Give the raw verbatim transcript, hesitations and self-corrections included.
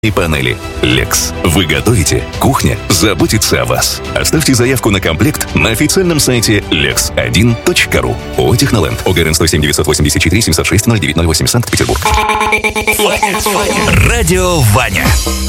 и панели. Lex. Вы готовите? Кухня заботится о вас. Оставьте заявку на комплект на официальном сайте лекс один точка ру. ООО «Техноленд». ОГРН сто семь девятьсот восемьдесят четыре семьсот шесть ноль девять ноль восемь, Санкт-Петербург. Радио Ваня.